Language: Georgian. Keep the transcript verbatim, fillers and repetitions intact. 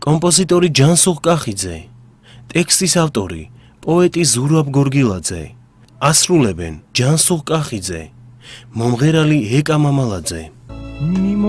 კომპოზიტორი ჯანსუღ კახიძე, ტექსტის ავტორი პოეტი ზურაბ გორგილაძე, ასრულებენ ჯანსუღ კახიძე, მომღერალი ეკა მამალაძე.